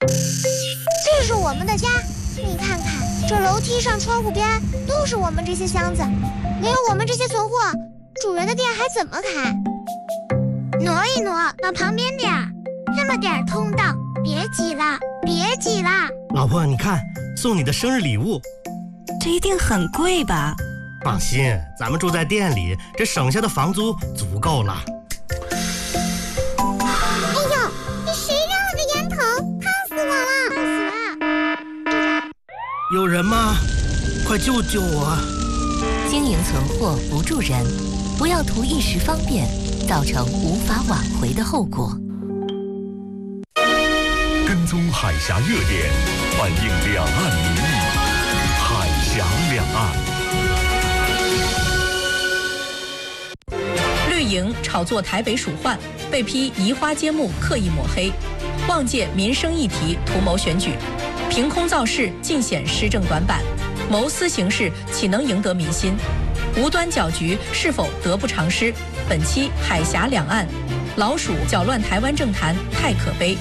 这是我们的家，你看看，这楼梯上、窗户边都是我们这些箱子，没有我们这些存货，主人的店还怎么开？挪一挪，往旁边点儿，这么点儿通道，别挤了，别挤了。 老婆，你看，送你的生日礼物， 这一定很贵吧？ 放心，咱们住在店里，这省下的房租足够了。 哎呦，这谁让了个烟头？烫死我了！烫死了！ 有人吗？快救救我！ 经营存货不助人，不要图一时方便，造成无法挽回的后果。 跟踪海峡热点，反映两岸民意，海峡两岸。 绿营炒作台北蜀换，被批移花接木刻意抹黑，妄借民生议题图谋选举，凭空造势尽显施政短板，谋私行事岂能赢得民心？无端搅局是否得不偿失？本期海峡两岸，老鼠搅乱台湾政坛太可悲。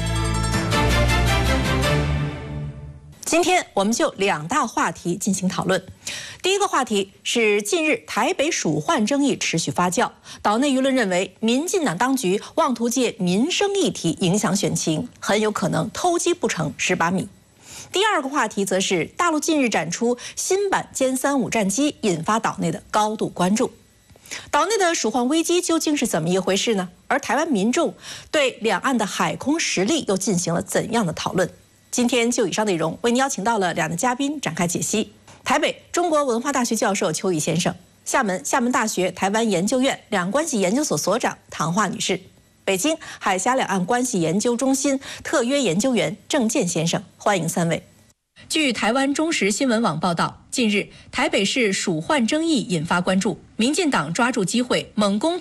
今天我们就2大话题进行讨论。第一个话题是近日台北蜀换争议持续发酵，岛内舆论认为民进党当局妄图借民生议题影响选情，很有可能偷鸡不成蚀把米。第二个话题则是大陆近日展出新版歼35战机，引发岛内的高度关注。岛内的蜀换危机究竟是怎么一回事呢？而台湾民众对两岸的海空实力又进行了怎样的讨论？今天就以上内容为您邀请到了2位嘉宾展开解析。台北中国文化大学教授邱毅先生，厦门大学台湾研究院两岸关系研究所所长唐华女士，北京海峡两岸关系研究中心特约研究员郑健先生，欢迎3位。据台湾中时新闻网报道，近日台北市蜀换争议引发关注，民进党抓住机会猛攻